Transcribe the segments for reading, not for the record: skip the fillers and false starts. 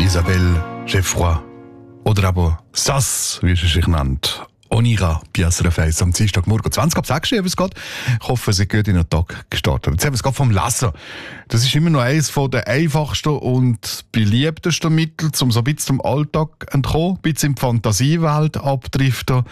Isabelle Geoffroy oder aber Sass, wie sie sich nennt. Onira Piasreface am Dienstagmorgen 20:06 Uhr, wie es geht. Ich hoffe, Sie gut in den Tag gestartet. Jetzt haben wir es gerade vom Lesen. Das ist immer noch eines der einfachsten und beliebtesten Mittel, um so ein bisschen zum Alltag zu entkommen, ein bisschen in die Fantasiewelt abdriften,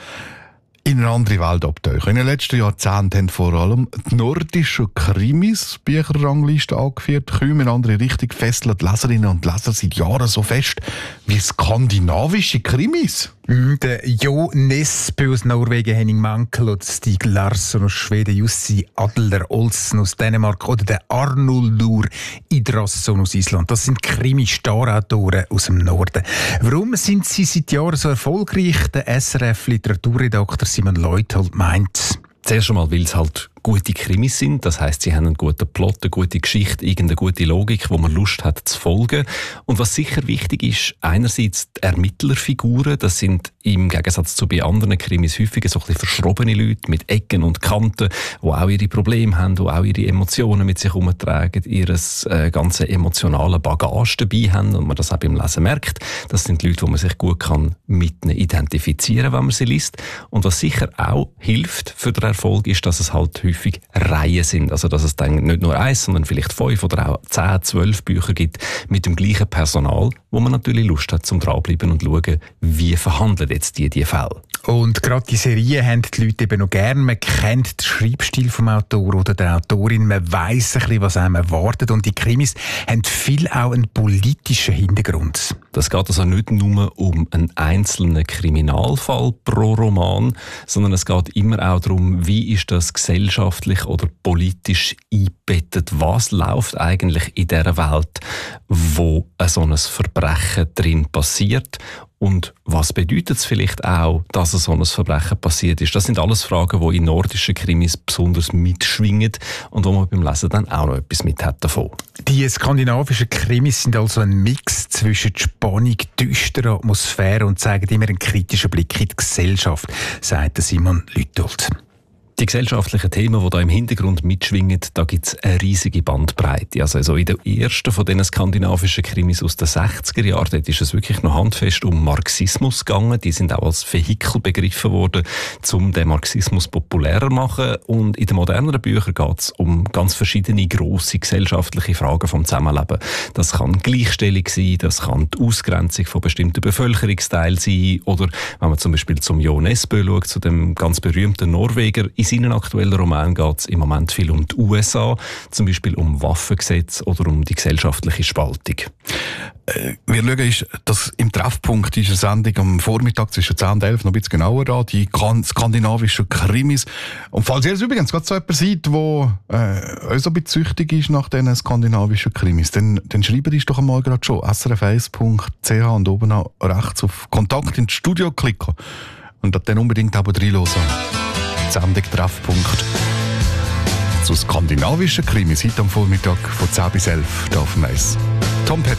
in eine andere Welt abtauchen. In den letzten Jahrzehnten haben vor allem die nordischen Krimis Bücherrangliste angeführt. Kaum in eine andere Richtung fesseln die Leserinnen und Leser seit Jahren so fest wie skandinavische Krimis. Der Jo Nesbø aus Norwegen, Henning Mankell, oder Stig Larsson aus Schweden, Jussi Adler Olsen aus Dänemark oder der Arnuldur Idrasson aus Island. Das sind Krimi-Starautoren aus dem Norden. Warum sind sie seit Jahren so erfolgreich? Der SRF-Literaturredakteur Simon Leuthold meint: Zuerst einmal, weil es halt gute Krimis sind. Das heisst, sie haben einen guten Plot, eine gute Geschichte, irgendeine gute Logik, wo man Lust hat zu folgen. Und was sicher wichtig ist, einerseits die Ermittlerfiguren. Das sind im Gegensatz zu bei anderen Krimis häufig so ein bisschen verschrobene Leute mit Ecken und Kanten, die auch ihre Probleme haben, die auch ihre Emotionen mit sich herumtragen, ihres ganze emotionale Bagage dabei haben und man das auch beim Lesen merkt. Das sind Leute, die man sich gut kann mit ihnen identifizieren, wenn man sie liest. Und was sicher auch hilft für den Erfolg, ist, dass es halt häufig Reihen sind. Also, dass es dann nicht nur 1, sondern vielleicht 5 oder auch 10, 12 Bücher gibt mit dem gleichen Personal, wo man natürlich Lust hat, zum dranbleiben und schauen, wie verhandeln jetzt die Fälle. Und gerade die Serien haben die Leute eben noch gern. Man kennt den Schreibstil vom Autor oder der Autorin. Man weiss ein bisschen, was einem erwartet. Und die Krimis haben viel auch einen politischen Hintergrund. Das geht also nicht nur um einen einzelnen Kriminalfall pro Roman, sondern es geht immer auch darum, wie ist das gesellschaftlich oder politisch eingebettet. Was läuft eigentlich in dieser Welt, wo so ein Verbrechen drin passiert? Und was bedeutet es vielleicht auch, dass so ein Verbrechen passiert ist? Das sind alles Fragen, die in nordischen Krimis besonders mitschwingen und wo man beim Lesen dann auch noch etwas mit hat davon. Die skandinavischen Krimis sind also ein Mix zwischen Spannung, düsterer Atmosphäre und zeigen immer einen kritischen Blick in die Gesellschaft, sagt Simon Leuthold. Die gesellschaftlichen Themen, die da im Hintergrund mitschwingen, da gibt es eine riesige Bandbreite. Also in der ersten von diesen skandinavischen Krimis aus den 60er Jahren, dort ist es wirklich noch handfest um Marxismus gegangen. Die sind auch als Vehikel begriffen worden, um den Marxismus populärer zu machen. Und in den moderneren Büchern geht es um ganz verschiedene grosse gesellschaftliche Fragen vom Zusammenleben. Das kann Gleichstellung sein, das kann die Ausgrenzung von bestimmten Bevölkerungsteilen sein. Oder wenn man zum Beispiel zum Jo Nesbø schaut, zu dem ganz berühmten Norweger, in seinen aktuellen Roman geht es im Moment viel um die USA, zum Beispiel um Waffengesetze oder um die gesellschaftliche Spaltung. Wir schauen, ist das im Treffpunkt dieser Sendung am Vormittag zwischen 10 und 11 noch ein bisschen genauer an, die skandinavischen Krimis. Und falls ihr es übrigens gerade so jemand seid, der auch so ein bisschen süchtig ist nach diesen skandinavischen Krimis, dann schreibt uns doch einmal gerade schon srf1.ch und oben rechts auf Kontakt ins Studio klicken und dann unbedingt aber reinhören. Sendung Treffpunkt zu skandinavischen Krimis heute am Vormittag von 10 bis 11 hier auf dem Eis. Tom Petty.